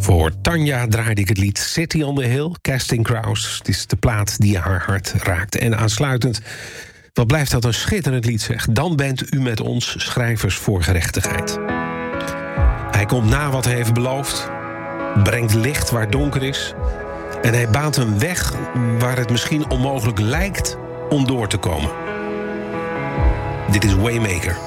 Voor Tanja draaide ik het lied City on the Hill, Casting Crowds. Het is de plaat die haar hart raakt. En aansluitend, wat blijft dat een schitterend lied, zeg. Dan bent u met ons, schrijvers voor gerechtigheid. Hij komt na wat hij heeft beloofd, brengt licht waar donker is, en hij baant een weg waar het misschien onmogelijk lijkt om door te komen. Dit is Waymaker.